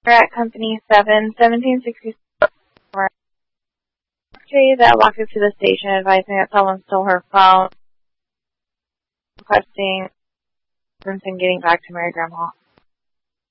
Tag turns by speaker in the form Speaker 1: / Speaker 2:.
Speaker 1: We're at Company 7, 1764. That walked up to the station advising that someone stole her phone, requesting assistance in getting back to Mary Graham Hall.